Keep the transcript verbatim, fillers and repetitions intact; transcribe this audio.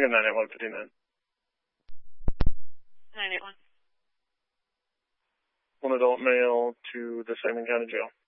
Calling at nine eight one fifty-nine. nine eight one. One adult male to the Sangamon County Jail.